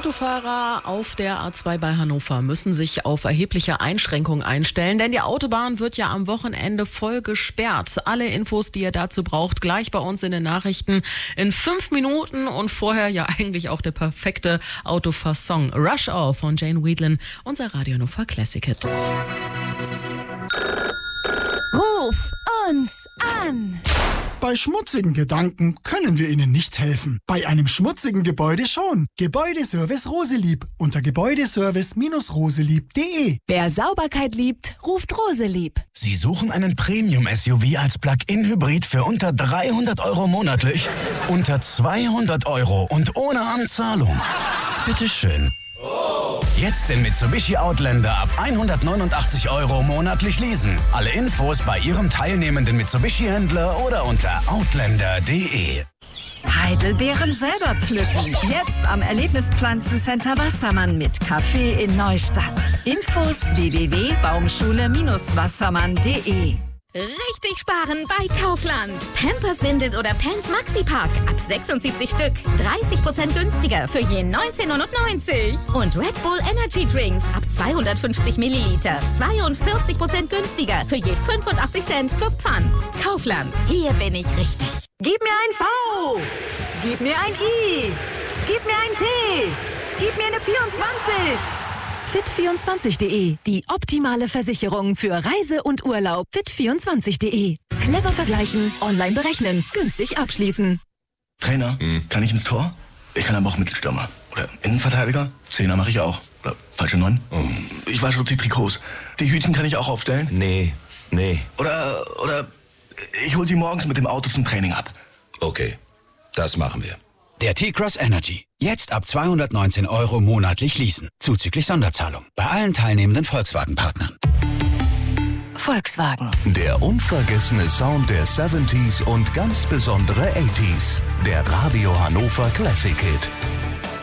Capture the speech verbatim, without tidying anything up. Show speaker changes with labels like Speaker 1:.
Speaker 1: Autofahrer auf der A zwei bei Hannover müssen sich auf erhebliche Einschränkungen einstellen, denn die Autobahn wird ja am Wochenende voll gesperrt. Alle Infos, die ihr dazu braucht, gleich bei uns in den Nachrichten in fünf Minuten und vorher ja eigentlich auch der perfekte Autofahr-Song Rush Hour von Jane Wiedlin, unser Radio Hannover Classic Hit.
Speaker 2: Ruf uns an!
Speaker 3: Bei schmutzigen Gedanken können wir Ihnen nicht helfen. Bei einem schmutzigen Gebäude schon. Gebäudeservice Roselieb unter gebäudeservice Bindestrich roselieb punkt de.
Speaker 2: Wer Sauberkeit liebt, ruft Roselieb.
Speaker 4: Sie suchen einen Premium-S U V als Plug-in-Hybrid für unter dreihundert Euro monatlich? Unter zweihundert Euro und ohne Anzahlung? Bitteschön. Jetzt den Mitsubishi Outlander ab hundertneunundachtzig Euro monatlich leasen. Alle Infos bei Ihrem teilnehmenden Mitsubishi-Händler oder unter outlander punkt de.
Speaker 5: Heidelbeeren selber pflücken. Jetzt am Erlebnispflanzencenter Wassermann mit Café in Neustadt. Infos w w w punkt baumschule Bindestrich wassermann punkt de.
Speaker 6: Richtig sparen bei Kaufland. Pampers, Windeln oder Pants Maxi-Pack ab sechsundsiebzig Stück. dreißig Prozent günstiger für je neunzehn neunundneunzig. Und Red Bull Energy Drinks ab zweihundertfünfzig Milliliter. zweiundvierzig Prozent günstiger für je fünfundachtzig Cent plus Pfand. Kaufland. Hier bin ich richtig.
Speaker 5: Gib mir ein V. Gib mir ein I. Gib mir ein T. Gib mir eine vierundzwanzig.
Speaker 2: fit vierundzwanzig punkt de. Die optimale Versicherung für Reise und Urlaub. fit vierundzwanzig punkt de. Clever vergleichen, online berechnen, günstig abschließen.
Speaker 7: Trainer, hm. kann ich ins Tor? Ich kann aber auch Mittelstürmer. Oder Innenverteidiger? Zehner mache ich auch. Oder falsche Neun? Oh. Ich wasche die Trikots. Die Hütchen kann ich auch aufstellen?
Speaker 4: Nee, nee.
Speaker 7: Oder, oder ich hol sie morgens mit dem Auto zum Training ab.
Speaker 4: Okay, das machen wir.
Speaker 8: Der T-Cross Energy. Jetzt ab zweihundertneunzehn Euro monatlich leasen. Zuzüglich Sonderzahlung. Bei allen teilnehmenden Volkswagen-Partnern.
Speaker 2: Volkswagen.
Speaker 9: Der unvergessene Sound der siebziger und ganz besondere achtziger. Der Radio Hannover Classic Hit.